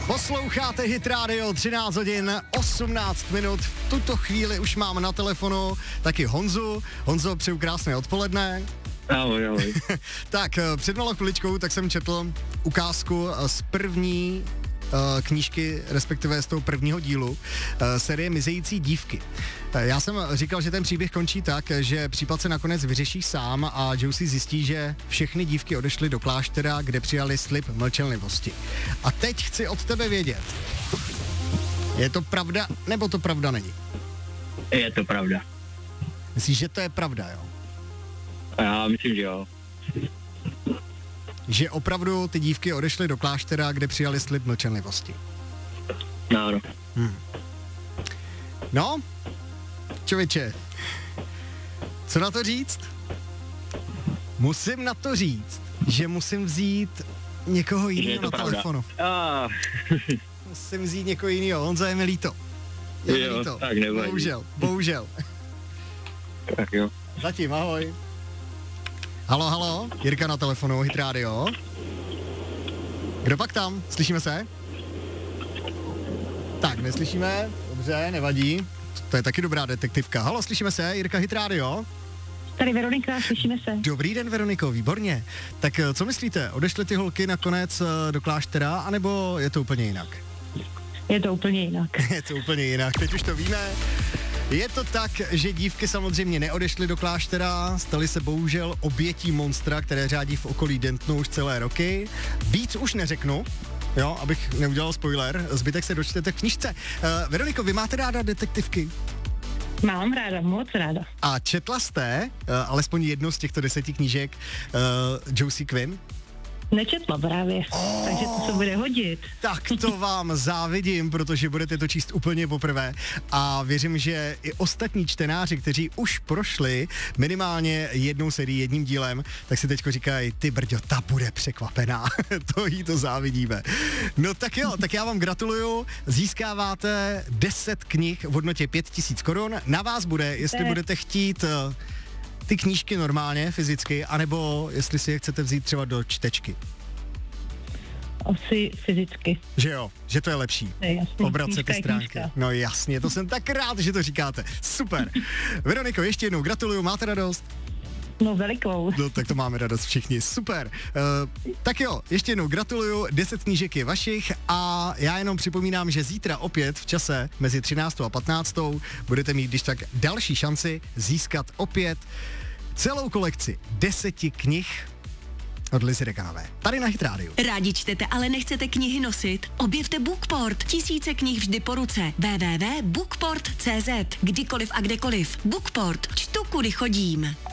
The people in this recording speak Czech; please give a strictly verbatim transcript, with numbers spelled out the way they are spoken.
Posloucháte Hit Radio, třináct hodin, osmnáct minut. V tuto chvíli už mám na telefonu taky Honzu. Honzo, přeju krásné odpoledne. Ahoj, ahoj. Tak, před malou chviličkou tak jsem četl ukázku z první uh, knížky, respektive z toho prvního dílu uh, série Mizející dívky. Uh, já jsem říkal, že ten příběh končí tak, že případ se nakonec vyřeší sám a Josie zjistí, že všechny dívky odešly do kláštera, kde přijali slib mlčenlivosti. A teď chci od tebe vědět, je to pravda, nebo to pravda není? Je to pravda. Myslíš, že to je pravda, jo? Já myslím, že jo. Že opravdu ty dívky odešly do kláštera, kde přijali slib mlčenlivosti. No, no. Hmm. No, člověče, co na to říct? Musím na to říct, že musím vzít někoho jiného na pravda. Telefonu. Ah. Musím vzít někoho jiného, Honza, je mi líto. Je mi líto. Tak nevadí. Bohužel, bohužel. Tak jo. Zatím, ahoj. Halo, halo, Jirka na telefonu, Hit Radio. Kdo pak tam? Slyšíme se? Tak, neslyšíme? Dobře, nevadí. To je taky dobrá detektivka. Halo, slyšíme se? Jirka, Hit Radio. Tady Veronika, slyšíme se. Dobrý den, Veroniko, výborně. Tak co myslíte, odešly ty holky nakonec do kláštera, anebo je to úplně jinak? Je to úplně jinak. Je to úplně jinak, teď už to víme. Je to tak, že dívky samozřejmě neodešly do kláštera, staly se bohužel obětí monstra, které řádí v okolí Dentonu už celé roky. Víc už neřeknu, jo, abych neudělal spoiler, zbytek se dočtete v knížce. Uh, Veroniko, vy máte ráda detektivky? Mám ráda, moc ráda. A četla jste uh, alespoň jednu z těchto deseti knížek uh, Josie Quinn? Nečetla právě, oh, takže to se bude hodit. Tak to vám závidím, protože budete to číst úplně poprvé a věřím, že i ostatní čtenáři, kteří už prošli minimálně jednou sérií, jedním dílem, tak si teďko říkají, ty brďo, ta bude překvapená, to jí to závidíme. No tak jo, tak já vám gratuluju, získáváte deset knih v hodnotě pět tisíc korun, na vás bude, jestli budete chtít ty knížky normálně, fyzicky, anebo jestli si je chcete vzít třeba do čtečky. Asi fyzicky. Že jo, že to je lepší. Je jasný, obracet ty stránky. Knížka. No jasně, to jsem tak rád, že to říkáte. Super. Veroniko, ještě jednou gratuluju, máte radost? No velikou. No tak to máme radost všichni, super. Uh, tak jo, ještě jednou gratuluju, deset knížek je vašich a já jenom připomínám, že zítra opět v čase mezi třináctou a patnáctou budete mít když tak další šanci získat opět celou kolekci deseti knih od Lizy Reganové. Tady na Hit Radio. Rádi čtete, ale nechcete knihy nosit? Objevte Bookport. Tisíce knih vždy po ruce. w w w tečka bookport tečka c z. Kdykoliv a kdekoliv. Bookport. Čtu, kudy chodím.